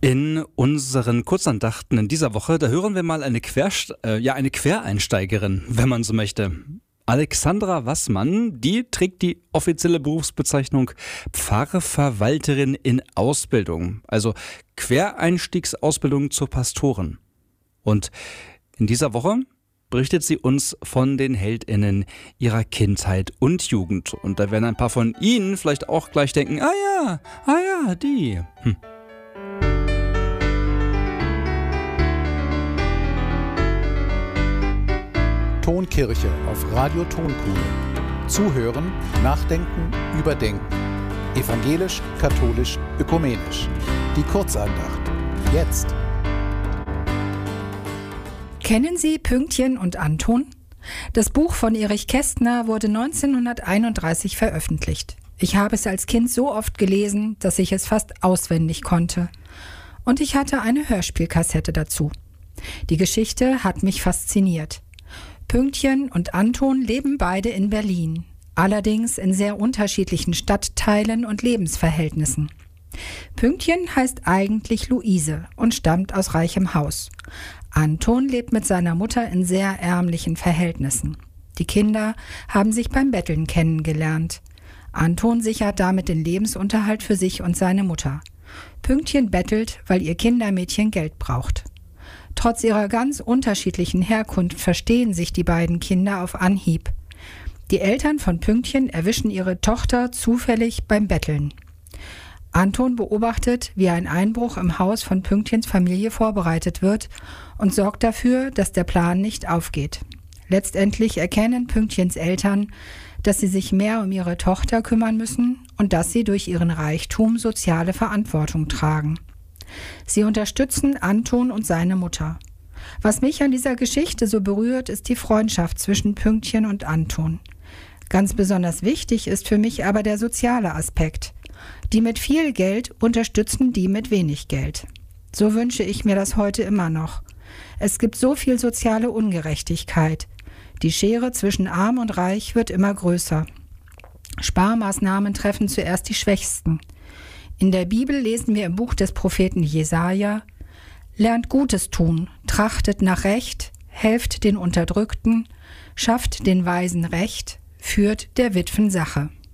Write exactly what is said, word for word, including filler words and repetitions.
In unseren Kurzandachten in dieser Woche, da hören wir mal eine, Querst äh, ja, eine Quereinsteigerin, wenn man so möchte. Alexandra Wassmann, die trägt die offizielle Berufsbezeichnung Pfarrverwalterin in Ausbildung, also Quereinstiegsausbildung zur Pastorin. Und in dieser Woche berichtet sie uns von den HeldInnen ihrer Kindheit und Jugend. Und da werden ein paar von Ihnen vielleicht auch gleich denken, ah ja, ah ja, die. Hm. Tonkirche auf Radio Tonkuhle. Zuhören, nachdenken, überdenken. Evangelisch, katholisch, ökumenisch. Die Kurzandacht. Jetzt. Kennen Sie Pünktchen und Anton? Das Buch von Erich Kästner wurde neunzehnhunderteinunddreißig veröffentlicht. Ich habe es als Kind so oft gelesen, dass ich es fast auswendig konnte. Und ich hatte eine Hörspielkassette dazu. Die Geschichte hat mich fasziniert. Pünktchen und Anton leben beide in Berlin, allerdings in sehr unterschiedlichen Stadtteilen und Lebensverhältnissen. Pünktchen heißt eigentlich Luise und stammt aus reichem Haus. Anton lebt mit seiner Mutter in sehr ärmlichen Verhältnissen. Die Kinder haben sich beim Betteln kennengelernt. Anton sichert damit den Lebensunterhalt für sich und seine Mutter. Pünktchen bettelt, weil ihr Kindermädchen Geld braucht. Trotz ihrer ganz unterschiedlichen Herkunft verstehen sich die beiden Kinder auf Anhieb. Die Eltern von Pünktchen erwischen ihre Tochter zufällig beim Betteln. Anton beobachtet, wie ein Einbruch im Haus von Pünktchens Familie vorbereitet wird und sorgt dafür, dass der Plan nicht aufgeht. Letztendlich erkennen Pünktchens Eltern, dass sie sich mehr um ihre Tochter kümmern müssen und dass sie durch ihren Reichtum soziale Verantwortung tragen. Sie unterstützen Anton und seine Mutter. Was mich an dieser Geschichte so berührt, ist die Freundschaft zwischen Pünktchen und Anton. Ganz besonders wichtig ist für mich aber der soziale Aspekt. Die mit viel Geld unterstützen die mit wenig Geld. So wünsche ich mir das heute immer noch. Es gibt so viel soziale Ungerechtigkeit. Die Schere zwischen Arm und Reich wird immer größer. Sparmaßnahmen treffen zuerst die Schwächsten. In der Bibel lesen wir im Buch des Propheten Jesaja: Lernt Gutes tun, trachtet nach Recht, helft den Unterdrückten, schafft den Weisen Recht, führt der Witwen Sache.